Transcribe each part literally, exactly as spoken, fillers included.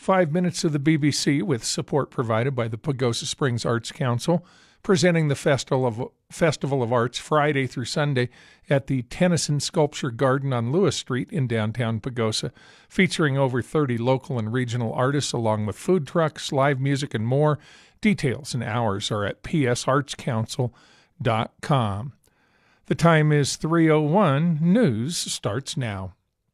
Five minutes of the B B C with support provided by the Pagosa Springs Arts Council, presenting the Festival of, Festival of Arts Friday through Sunday at the Tennyson Sculpture Garden on Lewis Street in downtown Pagosa, featuring over thirty local and regional artists along with food trucks, live music, and more. Details and hours are at p s arts council dot com. The time is three oh one. News starts now.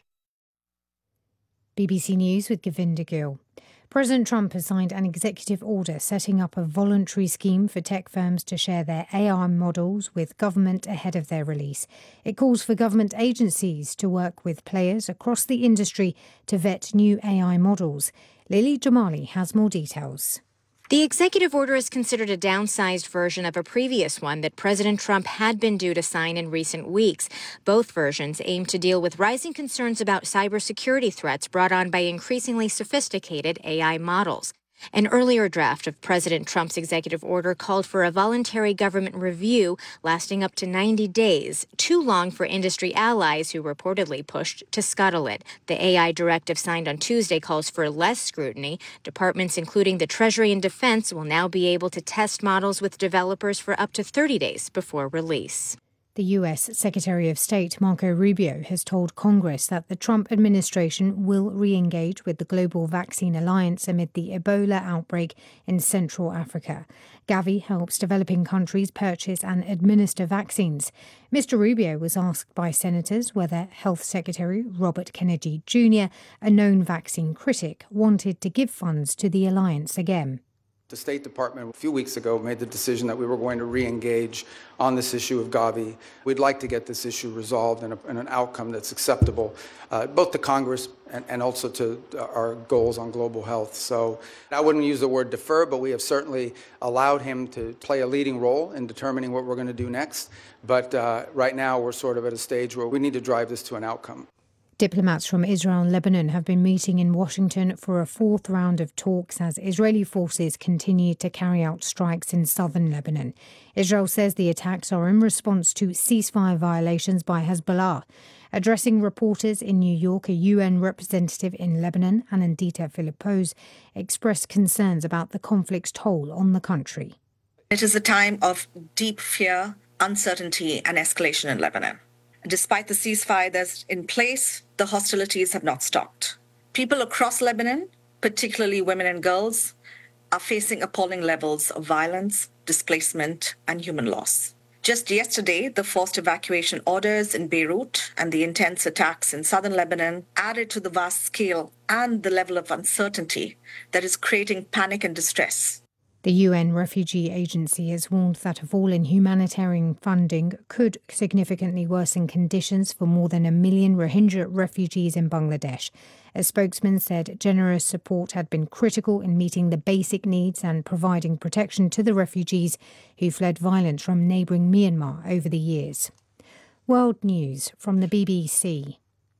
B B C News with Govinda Gill. President Trump has signed an executive order setting up a voluntary scheme for tech firms to share their A I models with government ahead of their release. It calls for government agencies to work with players across the industry to vet new A I models. Lily Jamali has more details. The executive order is considered a downsized version of a previous one that President Trump had been due to sign in recent weeks. Both versions aim to deal with rising concerns about cybersecurity threats brought on by increasingly sophisticated A I models. An earlier draft of President Trump's executive order called for a voluntary government review lasting up to ninety days, too long for industry allies who reportedly pushed to scuttle it. The A I directive signed on Tuesday calls for less scrutiny. Departments including the Treasury and Defense will now be able to test models with developers for up to thirty days before release. The U S Secretary of State Marco Rubio has told Congress that the Trump administration will re-engage with the Global Vaccine Alliance amid the Ebola outbreak in Central Africa. Gavi helps developing countries purchase and administer vaccines. Mister Rubio was asked by senators whether Health Secretary Robert Kennedy Junior, a known vaccine critic, wanted to give funds to the alliance again. The State Department a few weeks ago made the decision that we were going to re-engage on this issue of Gavi. We'd like to get this issue resolved in, a, in an outcome that's acceptable, uh, both to Congress and, and also to our goals on global health. So I wouldn't use the word defer, but we have certainly allowed him to play a leading role in determining what we're going to do next. But uh, right now we're sort of at a stage where we need to drive this to an outcome. Diplomats from Israel and Lebanon have been meeting in Washington for a fourth round of talks as Israeli forces continue to carry out strikes in southern Lebanon. Israel says the attacks are in response to ceasefire violations by Hezbollah. Addressing reporters in New York, a U N representative in Lebanon, Anandita Philippos, expressed concerns about the conflict's toll on the country. It is a time of deep fear, uncertainty and escalation in Lebanon. Despite the ceasefire that's in place, the hostilities have not stopped. People across Lebanon, particularly women and girls, are facing appalling levels of violence, displacement, and human loss. Just yesterday, the forced evacuation orders in Beirut and the intense attacks in southern Lebanon added to the vast scale and the level of uncertainty that is creating panic and distress. The U N Refugee Agency has warned that a fall in humanitarian funding could significantly worsen conditions for more than a million Rohingya refugees in Bangladesh. A spokesman said generous support had been critical in meeting the basic needs and providing protection to the refugees who fled violence from neighbouring Myanmar over the years. World News from the B B C.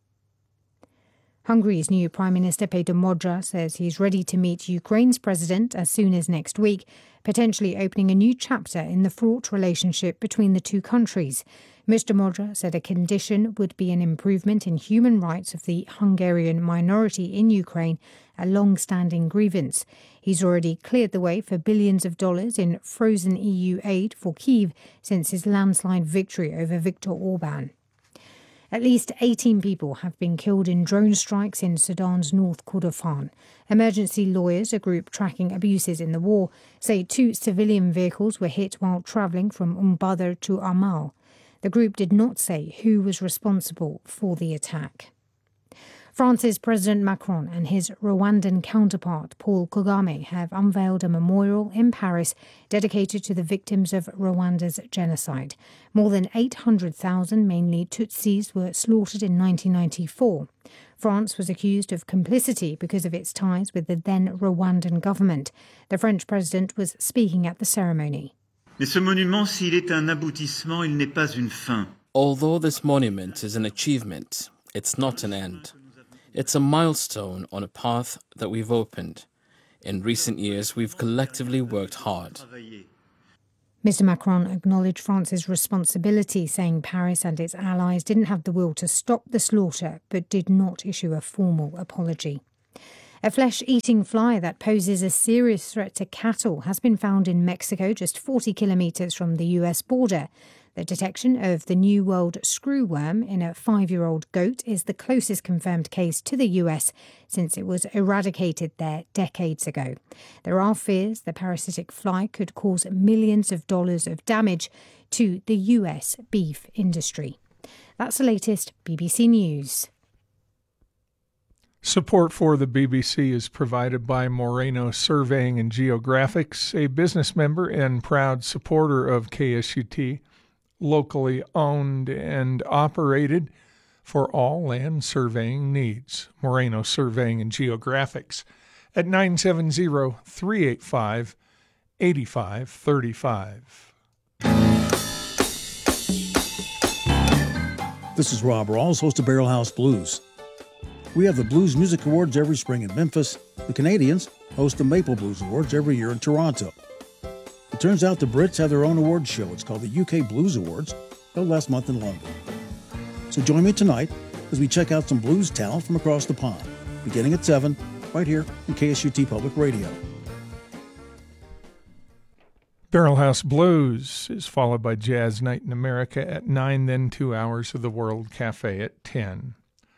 Hungary's new Prime Minister Peter Modra says he's ready to meet Ukraine's president as soon as next week, potentially opening a new chapter in the fraught relationship between the two countries. Mister Modra said a condition would be an improvement in human rights of the Hungarian minority in Ukraine, a long-standing grievance. He's already cleared the way for billions of dollars in frozen E U aid for Kyiv since his landslide victory over Viktor Orban. At least eighteen people have been killed in drone strikes in Sudan's North Kordofan. Emergency lawyers, a group tracking abuses in the war, say two civilian vehicles were hit while travelling from Umm Badr to Amal. The group did not say who was responsible for the attack. France's President Macron and his Rwandan counterpart Paul Kagame have unveiled a memorial in Paris dedicated to the victims of Rwanda's genocide. More than eight hundred thousand, mainly Tutsis, were slaughtered in nineteen ninety-four. France was accused of complicity because of its ties with the then Rwandan government. The French president was speaking at the ceremony. Mais ce monument, s'il est un aboutissement, il n'est pas une fin. Although this monument is an achievement, it's not an end. It's a milestone on a path that we've opened. In recent years, we've collectively worked hard. Mister Macron acknowledged France's responsibility, saying Paris and its allies didn't have the will to stop the slaughter, but did not issue a formal apology. A flesh-eating fly that poses a serious threat to cattle has been found in Mexico, just forty kilometres from the U S border. The detection of the New World screwworm in a five-year-old goat is the closest confirmed case to the U S since it was eradicated there decades ago. There are fears the parasitic fly could cause millions of dollars of damage to the U S beef industry. That's the latest B B C News. Support for the B B C is provided by Moreno Surveying and Geographics, a business member and proud supporter of K S U T, locally owned and operated for all land surveying needs. Moreno Surveying and Geographics at nine seven zero, three eight five, eight five three five. This is Rob Rawls, host of Barrel House Blues. We have the Blues Music Awards every spring in Memphis. The Canadians host the Maple Blues Awards every year in Toronto. It turns out the Brits have their own awards show. It's called the U K Blues Awards, held last month in London. So join me tonight as we check out some blues talent from across the pond, beginning at seven, right here on K S U T Public Radio. Barrel House Blues is followed by Jazz Night in America at nine, then two hours of the World Cafe at ten.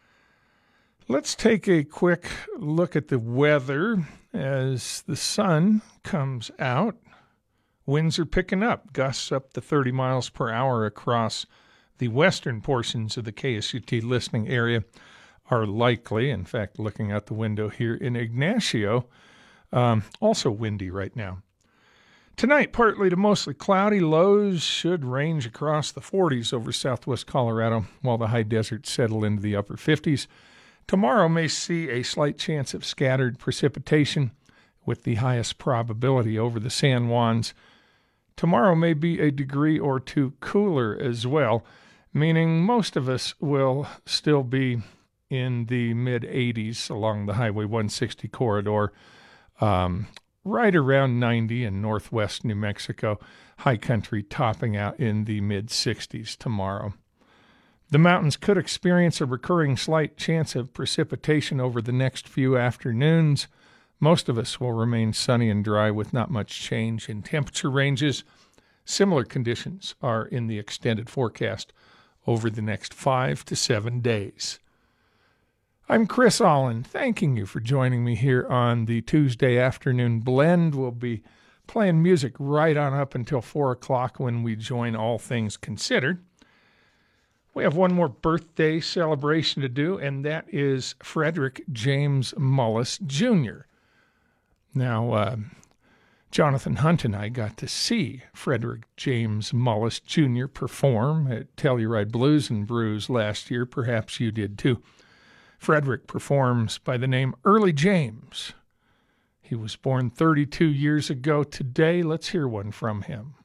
Let's take a quick look at the weather as the sun comes out. Winds are picking up, gusts up to thirty miles per hour across the western portions of the K S U T listening area are likely. In fact, looking out the window here in Ignacio, um, also windy right now. Tonight, partly to mostly cloudy. Lows should range across the forties over southwest Colorado, while the high deserts settle into the upper fifties. Tomorrow may see a slight chance of scattered precipitation with the highest probability over the San Juans. Tomorrow may be a degree or two cooler as well, meaning most of us will still be in the mid eighties along the Highway one sixty corridor, um, right around ninety in northwest New Mexico, high country topping out in the mid sixties tomorrow. The mountains could experience a recurring slight chance of precipitation over the next few afternoons. Most of us will remain sunny and dry with not much change in temperature ranges. Similar conditions are in the extended forecast over the next five to seven days. I'm Chris Allen, thanking you for joining me here on the Tuesday afternoon blend. We'll be playing music right on up until four o'clock when we join All Things Considered. We have one more birthday celebration to do, and that is Frederick James Mullis, Junior Now, uh, Jonathan Hunt and I got to see Frederick James Mullis, Junior perform at Telluride Blues and Brews last year. Perhaps you did too. Frederick performs by the name Early James. He was born thirty-two years ago today. Let's hear one from him.